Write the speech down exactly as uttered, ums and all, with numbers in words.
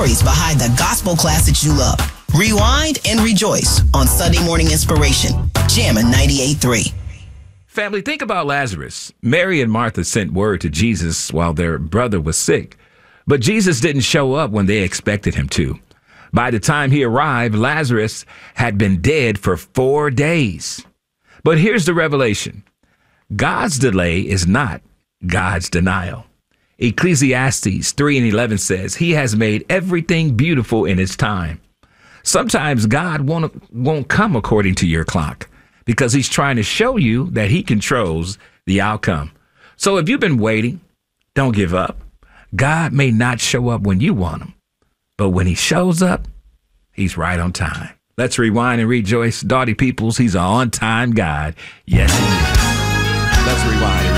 stories behind the gospel classics you love. Rewind and rejoice on Sunday Morning Inspiration. Jammin' ninety-eight point three. Family, think about Lazarus. Mary and Martha sent word to Jesus while their brother was sick, but Jesus didn't show up when they expected him to. By the time he arrived, Lazarus had been dead for four days. But here's the revelation. God's delay is not God's denial. Ecclesiastes three and eleven says, he has made everything beautiful in its time. Sometimes God won't, won't come according to your clock, because he's trying to show you that he controls the outcome. So if you've been waiting, don't give up. God may not show up when you want him, but when he shows up, he's right on time. Let's rewind and rejoice. Doughty Peoples, he's an on-time God. Yes, he is. Let's rewind.